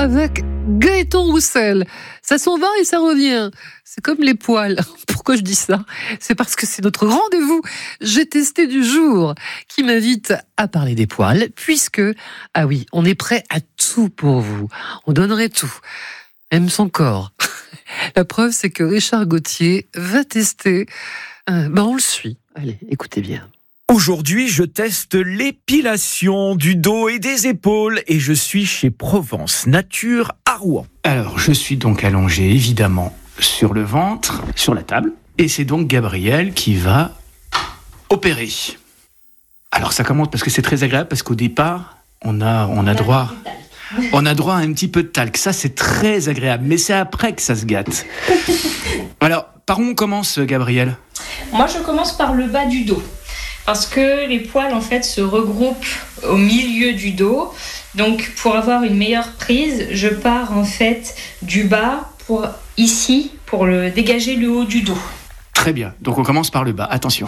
avec Gaëtan Roussel. Ça s'en va et ça revient. C'est comme les poils. Pourquoi je dis ça ? C'est parce que c'est notre rendez-vous J'ai testé du jour qui m'invite à parler des poils puisque, ah oui, on est prêt à tout pour vous. On donnerait tout, même son corps. La preuve, c'est que Richard Gauthier va tester. On le suit. Allez, écoutez bien. Aujourd'hui, je teste l'épilation du dos et des épaules et je suis chez Provence Nature à Rouen. Alors, je suis donc allongé, évidemment, sur le ventre, sur la table. Et c'est donc Gabriel qui va opérer. Alors, ça commence parce que c'est très agréable, parce qu'au départ, on a droit à un petit peu de talc. Ça, c'est très agréable, mais c'est après que ça se gâte. Alors, par où on commence, Gabriel ? Moi, je commence par le bas du dos. Parce que les poils, en fait, se regroupent au milieu du dos. Donc, pour avoir une meilleure prise, je pars, en fait, du bas pour dégager le haut du dos. Très bien. Donc, on commence par le bas. Attention.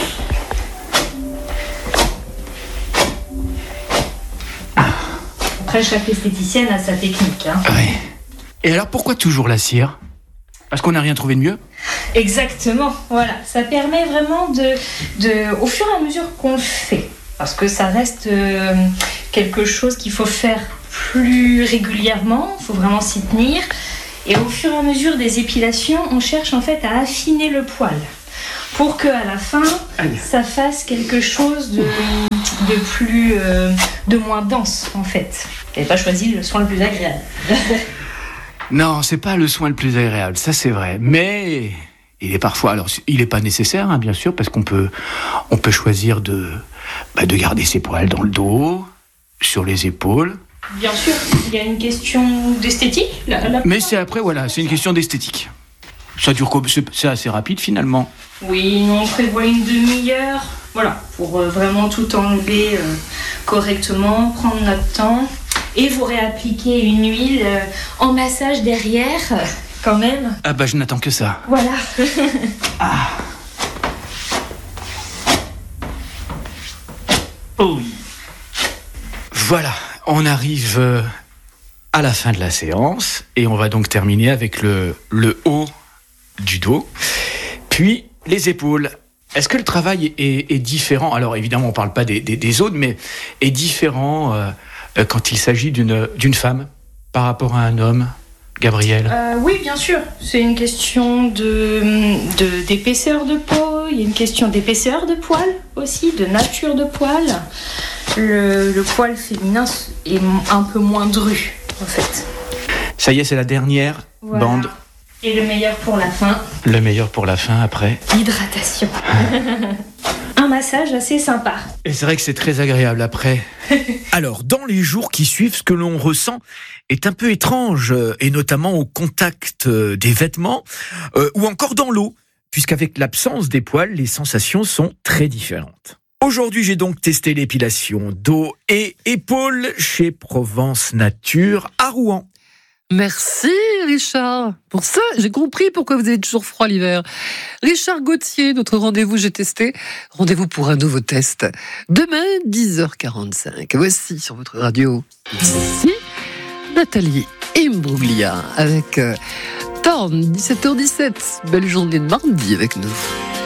Après, chaque esthéticienne a sa technique. Oui. Et alors, pourquoi toujours la cire ? Parce qu'on n'a rien trouvé de mieux ? Exactement, voilà. Ça permet vraiment au fur et à mesure qu'on le fait, parce que ça reste quelque chose qu'il faut faire plus régulièrement, il faut vraiment s'y tenir. Et au fur et à mesure des épilations, on cherche en fait à affiner le poil pour qu'à la fin, ça fasse quelque chose de moins dense en fait. Vous n'avez pas choisi le soin le plus agréable. Non, c'est pas le soin le plus agréable, ça c'est vrai. Mais il est parfois, alors il est pas nécessaire, bien sûr, parce qu'on peut choisir de garder ses poils dans le dos, sur les épaules. Bien sûr, il y a une question d'esthétique. Mais c'est après, voilà, c'est une question d'esthétique. Ça dure, c'est assez rapide finalement. Oui, on prévoit une demi-heure, voilà, pour vraiment tout enlever correctement, prendre notre temps. Et vous réappliquez une huile en massage derrière, quand même. Ah je n'attends que ça. Voilà. Oh oui. Voilà, on arrive à la fin de la séance et on va donc terminer avec le haut du dos, puis les épaules. Est-ce que le travail est différent ? Alors évidemment, on ne parle pas des autres, mais est différent quand il s'agit d'une femme par rapport à un homme, Gabriel ? Oui, bien sûr. C'est une question d'épaisseur de peau, il y a une question d'épaisseur de poil aussi, de nature de poil. Le poil féminin est un peu moins dru, en fait. Ça y est, c'est la dernière bande. Et le meilleur pour la fin. Le meilleur pour la fin, après. L'hydratation. Un massage assez sympa. Et c'est vrai que c'est très agréable après. Alors, dans les jours qui suivent, ce que l'on ressent est un peu étrange, et notamment au contact des vêtements, ou encore dans l'eau, puisqu'avec l'absence des poils, les sensations sont très différentes. Aujourd'hui, j'ai donc testé l'épilation dos et épaules chez Provence Nature à Rouen. Merci Richard. Pour ça, j'ai compris pourquoi vous avez toujours froid l'hiver. Richard Gauthier, notre rendez-vous J'ai testé. Rendez-vous pour un nouveau test. Demain, 10h45. Voici sur votre radio. Ici, Nathalie Imbruglia avec Thorn, 17h17. Belle journée de mardi avec nous.